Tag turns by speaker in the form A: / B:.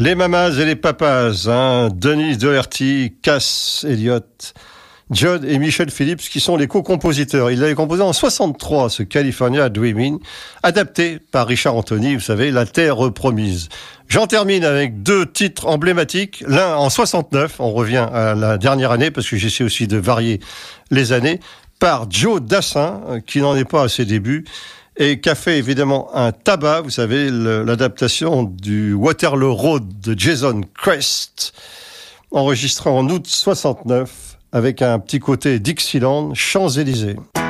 A: Les mamas et les papas, Denise Doherty, Cass Elliot, John et Michel Phillips qui sont les co-compositeurs. Ils l'avaient composé en 63, ce California Dreamin', adapté par Richard Anthony, vous savez, La Terre Promise. J'en termine avec deux titres emblématiques. L'un en 69, on revient à la dernière année parce que j'essaie aussi de varier les années, par Joe Dassin, qui n'en est pas à ses débuts, et qui a fait évidemment un tabac, vous savez, l'adaptation du Waterloo Road de Jason Crest, enregistré en août 69, avec un petit côté Dixieland, Champs-Élysées.